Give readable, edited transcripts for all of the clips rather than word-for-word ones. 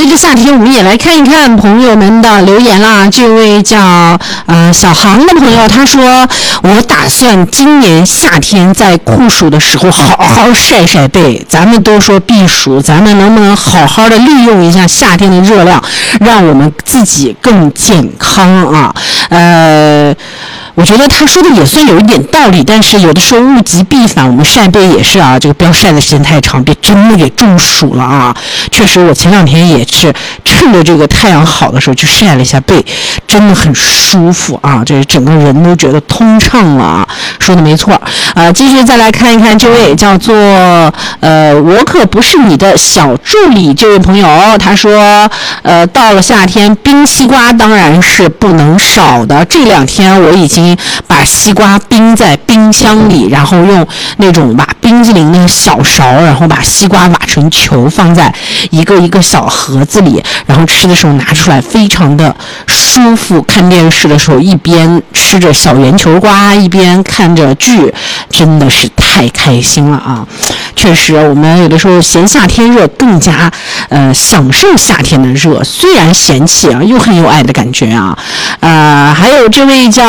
这个夏天我们也来看一看朋友们的留言啦。这位叫小航的朋友，他说我打算今年夏天在酷暑的时候好好晒晒背。咱们都说避暑，咱们能不能好好的利用一下夏天的热量，让我们自己更健康啊？我觉得他说的也算有一点道理，但是有的时候物极必反，我们晒背也是啊，这个不要晒的时间太长，别真的给中暑了啊！确实，我前2天也是趁着这个太阳好的时候去晒了一下背，真的很舒服啊，这整个人都觉得通畅了啊！说的没错继续再来看一看这位叫做我可不是你的小助理这位朋友，他说到了夏天，冰西瓜当然是不能少的。这2天我已经把西瓜冰在冰箱里，然后用那种把冰激凌的小勺，然后把西瓜挖成球，放在一个一个小盒子里，然后吃的时候拿出来，非常的舒服。看电视的时候一边吃着小圆球瓜一边看着剧，真的是太开心了啊！确实，我们有的时候嫌夏天热，更加享受夏天的热，虽然嫌弃啊，又很有爱的感觉啊。还有这位叫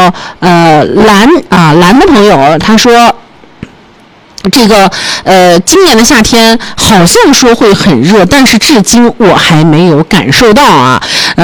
蓝的朋友，他说这个今年的夏天好像说会很热，但是至今我还没有感受到啊。